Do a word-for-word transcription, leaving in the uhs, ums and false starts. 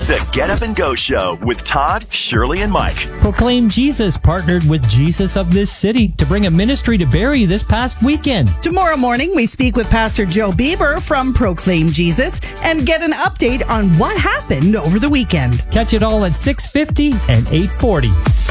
The Get Up and Go Show with Todd, Shirley, and Mike. Proclaim Jesus partnered with Jesus of this city to bring a ministry to Barrie this past weekend. Tomorrow morning, we speak with Pastor Joe Bieber from Proclaim Jesus and get an update on what happened over the weekend. Catch it all at six fifty and eight forty.